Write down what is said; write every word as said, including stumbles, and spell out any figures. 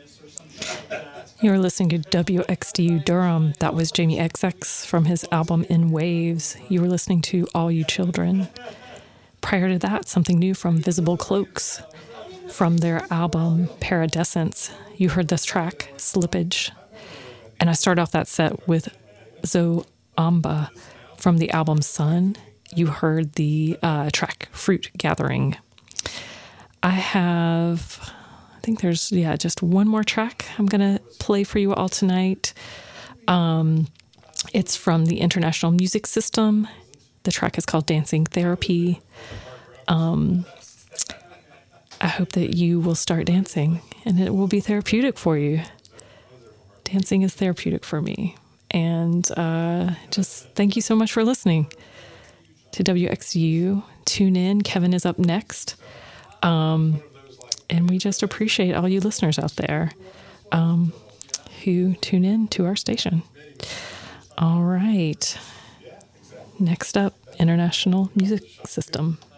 You're listening to W X D U Durham. That was Jamie X X from his album In Waves. You were listening to All You Children. Prior to that, something new from Visible Cloaks from their album Paradescence. You heard this track, Slippage. And I started off that set with Zoamba from the album Sun. You heard the uh, track Fruit Gathering. I have... I think there's, yeah, just one more track I'm going to play for you all tonight. Um, it's from the International Music System. The track is called Dancing Therapy. Um, I hope that you will start dancing and it will be therapeutic for you. Dancing is therapeutic for me. And uh, just thank you so much for listening to W X U. Tune in. Kevin is up next. Um... And we just appreciate all you listeners out there um, who tune in to our station. All right. Next up, International Music System.